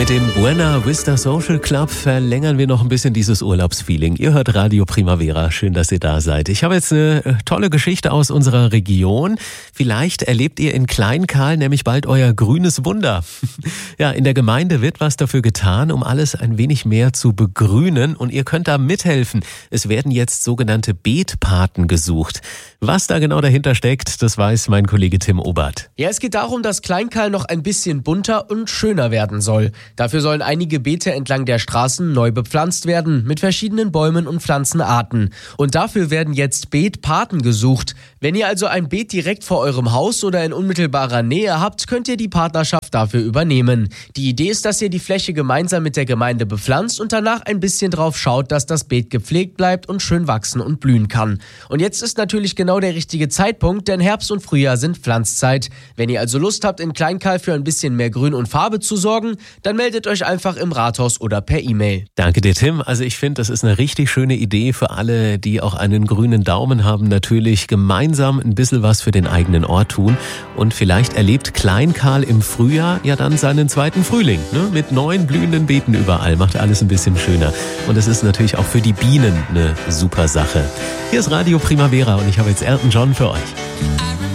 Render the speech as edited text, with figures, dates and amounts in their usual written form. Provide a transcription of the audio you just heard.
Mit dem Buena Vista Social Club verlängern wir noch ein bisschen dieses Urlaubsfeeling. Ihr hört Radio Primavera, schön, dass ihr da seid. Ich habe jetzt eine tolle Geschichte aus unserer Region. Vielleicht erlebt ihr in Kleinkahl nämlich bald euer grünes Wunder. Ja, in der Gemeinde wird was dafür getan, um alles ein wenig mehr zu begrünen, und ihr könnt da mithelfen. Es werden jetzt sogenannte Beetpaten gesucht. Was da genau dahinter steckt, das weiß mein Kollege Tim Obert. Ja, es geht darum, dass Kleinkahl noch ein bisschen bunter und schöner werden soll. Dafür sollen einige Beete entlang der Straßen neu bepflanzt werden, mit verschiedenen Bäumen und Pflanzenarten. Und dafür werden jetzt Beetpaten gesucht. Wenn ihr also ein Beet direkt vor eurem Haus oder in unmittelbarer Nähe habt, könnt ihr die Partnerschaft dafür übernehmen. Die Idee ist, dass ihr die Fläche gemeinsam mit der Gemeinde bepflanzt und danach ein bisschen drauf schaut, dass das Beet gepflegt bleibt und schön wachsen und blühen kann. Und jetzt ist natürlich genau der richtige Zeitpunkt, denn Herbst und Frühjahr sind Pflanzzeit. Wenn ihr also Lust habt, in Kleinkahl für ein bisschen mehr Grün und Farbe zu sorgen, dann meldet euch einfach im Rathaus oder per E-Mail. Danke dir, Tim. Also ich finde, das ist eine richtig schöne Idee für alle, die auch einen grünen Daumen haben. Natürlich gemeinsam ein bisschen was für den eigenen Ort tun. Und vielleicht erlebt Kleinkahl im Frühjahr ja dann seinen zweiten Frühling. Ne? Mit neuen blühenden Beeten überall. Macht alles ein bisschen schöner. Und es ist natürlich auch für die Bienen eine super Sache. Hier ist Radio Primavera und ich habe jetzt Elton John für euch.